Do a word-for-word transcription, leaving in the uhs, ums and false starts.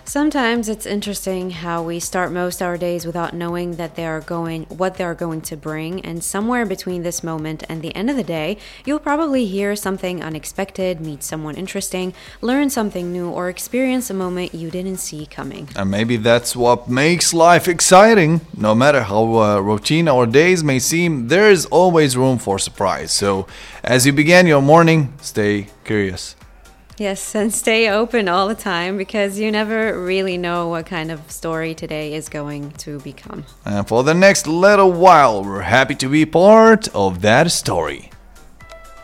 Sometimes it's interesting how we start most our days without knowing that they are going what they are going to bring, and somewhere between this moment and the end of the day, you'll probably hear something unexpected, meet someone interesting, learn something new, or experience a moment you didn't see coming. And maybe that's what makes life exciting. No matter how uh, routine our days may seem, there is always room for surprise. So, as you begin your morning, stay curious. Yes, and stay open all the time because you never really know what kind of story today is going to become. And for the next little while, we're happy to be part of that story.